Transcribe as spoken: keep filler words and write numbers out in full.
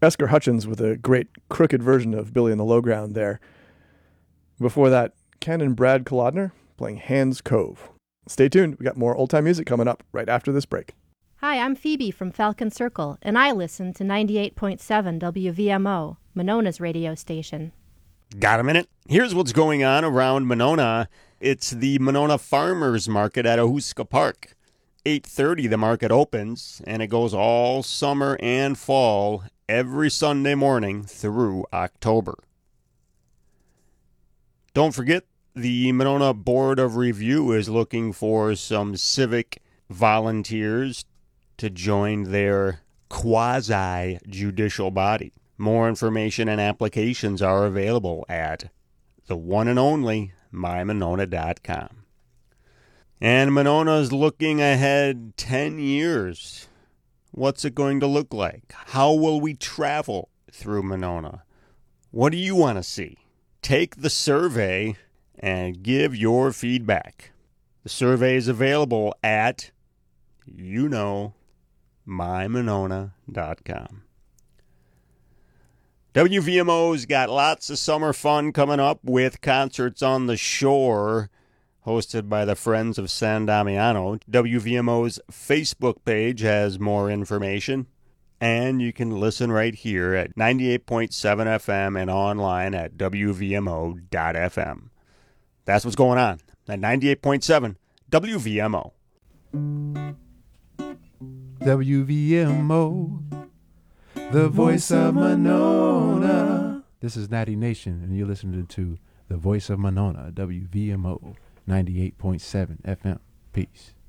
Esker Hutchins with a great crooked version of Billy in the Lowground there. Before that, Ken and Brad Kolodner playing Hands Cove. Stay tuned. We got more old-time music coming up right after this break. Hi, I'm Phoebe from Falcon Circle, and I listen to ninety-eight point seven W V M O, Monona's radio station. Got a minute? Here's what's going on around Monona. It's the Monona Farmers Market at Ahuska Park. eight thirty the market opens, and it goes all summer and fall, every Sunday morning through October. Don't forget, the Monona Board of Review is looking for some civic volunteers to join their quasi-judicial body. More information and applications are available at the one and only my monona dot com. And Monona's looking ahead ten years. What's it going to look like? How will we travel through Monona? What do you want to see? Take the survey and give your feedback. The survey is available at, you know, my monona dot com. W V M O's got lots of summer fun coming up with Concerts on the Shore, hosted by the Friends of San Damiano. W V M O's Facebook page has more information, and you can listen right here at ninety-eight point seven F M and online at W V M O dot F M. That's what's going on at ninety-eight point seven W V M O. W V M O, the voice of Monona. This is Natty Nation, and you're listening to the voice of Monona, W V M O ninety-eight point seven F M. Peace.